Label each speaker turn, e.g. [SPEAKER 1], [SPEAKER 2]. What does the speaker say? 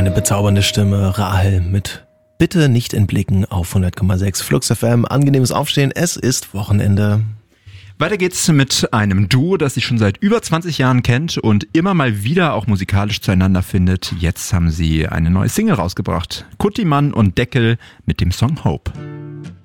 [SPEAKER 1] eine bezaubernde Stimme, Rahel mit Bitte nicht entblicken auf 100,6 Flux FM. Angenehmes Aufstehen, es ist Wochenende.
[SPEAKER 2] Weiter geht's mit einem Duo, das sich schon seit über 20 Jahren kennt und immer mal wieder auch musikalisch zueinander findet. Jetzt haben sie eine neue Single rausgebracht. Kuttimann und Deckel mit dem Song Hope.